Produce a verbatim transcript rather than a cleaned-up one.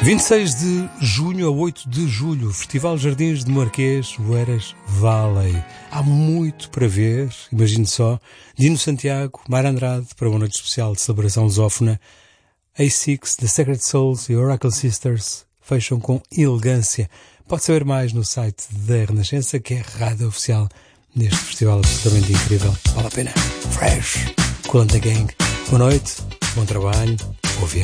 vinte e seis de junho a oito de julho, Festival Jardins de Marquês, Oeiras Valley. Há muito para ver, imagine só. Dino Santiago, Mara Andrade, para uma noite especial de celebração lusófona. A seis, The Sacred Souls e Oracle Sisters fecham com elegância. Pode saber mais no site da Renascença, que é a rádio oficial neste festival absolutamente incrível. Vale a pena. Fresh, Cool and the Gang. Boa noite, bom trabalho, boa viagem.